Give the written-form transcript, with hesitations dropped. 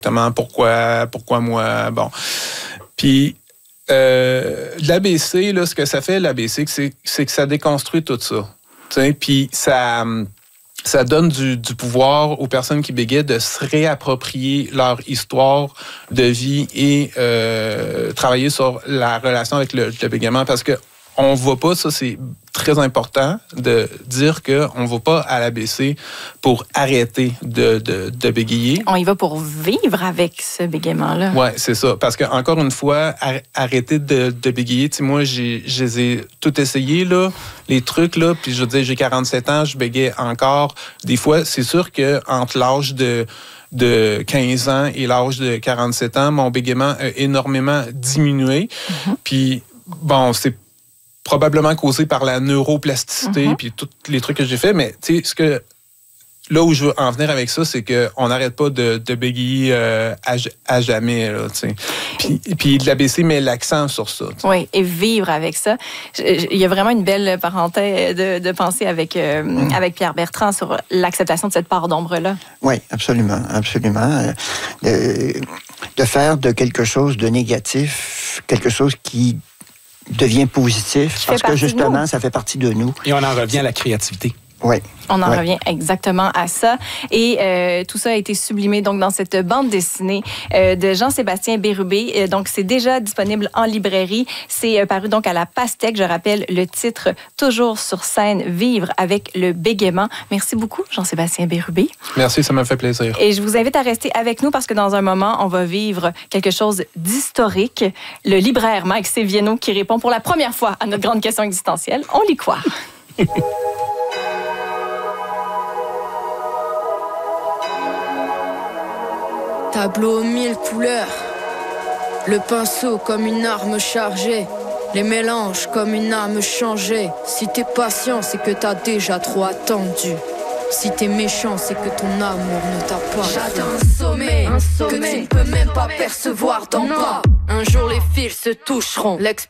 exactement pourquoi moi, bon. Puis, l'ABC, là, ce que ça fait, l'ABC, c'est que ça déconstruit tout ça. Puis ça donne du pouvoir aux personnes qui bégayent de se réapproprier leur histoire de vie et travailler sur la relation avec le bégaiement. Parce que on ne va pas, ça c'est très important de dire qu'on ne va pas à l'ABC pour arrêter de bégayer. On y va pour vivre avec ce bégaiement-là. Oui, c'est ça. Parce que encore une fois, arrêter de bégayer, tu sais, moi, je les ai tout essayé, là, les trucs, là, puis je veux dire, j'ai 47 ans, je bégaye encore. Des fois, c'est sûr qu'entre l'âge de 15 ans et l'âge de 47 ans, mon bégaiement a énormément diminué. Mm-hmm. Puis, bon, c'est probablement causé par la neuroplasticité puis tous les trucs que j'ai fait, mais tu sais, là où je veux en venir avec ça, c'est qu'on n'arrête pas de bégayer à jamais, là, tu sais. Puis l'ABC met l'accent sur ça. T'sais. Oui, et vivre avec ça. Il y a vraiment une belle parenthèse de pensée avec Pierre Bertrand sur l'acceptation de cette part d'ombre-là. Oui, absolument, absolument. De faire de quelque chose de négatif, quelque chose qui devient positif, parce que justement, ça fait partie de nous. Et on en revient à la créativité. Oui. On en revient exactement à ça. Et tout ça a été sublimé donc dans cette bande dessinée de Jean-Sébastien Bérubé. Donc, c'est déjà disponible en librairie. C'est paru donc à la Pastèque. Je rappelle le titre, Toujours sur scène, vivre avec le bégaiement. Merci beaucoup, Jean-Sébastien Bérubé. Merci, ça m'a fait plaisir. Et je vous invite à rester avec nous parce que dans un moment, on va vivre quelque chose d'historique. Le libraire Mike Seviano qui répond pour la première fois à notre grande question existentielle. On lit quoi? Tableau aux 1000 couleurs, le pinceau comme une arme chargée, les mélanges comme une âme changée. Si t'es patient, c'est que t'as déjà trop attendu. Si t'es méchant, c'est que ton amour ne t'a pas. J'atteins un sommet que tu ne peux même pas percevoir d'en bas. Un jour les fils se toucheront,